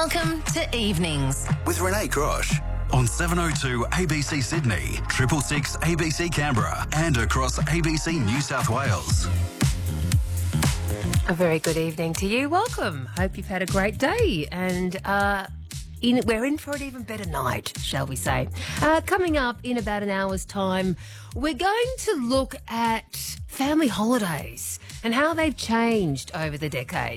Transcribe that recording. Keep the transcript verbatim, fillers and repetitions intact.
Welcome to Evenings. With Renee Crosh on seven oh two A B C Sydney, triple six A B C Canberra and across A B C New South Wales. A very good evening to you. Welcome. Hope you've had a great day and uh, in, we're in for an even better night, shall we say. Uh, coming up in about an hour's time, we're going to look at family holidays and how they've changed over the decades.